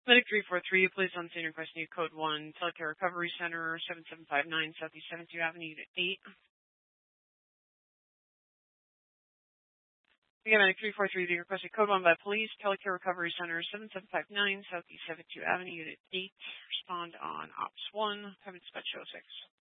Medic 343, please on scene requesting code 1, Telecare Recovery Center, 7759 Southeast 72 Avenue, Unit 8. Again, Medic 343, the requested code 1 by police, Telecare Recovery Center, 7759 Southeast 72 Avenue, Unit 8. Respond on Ops 1, have dispatch 06.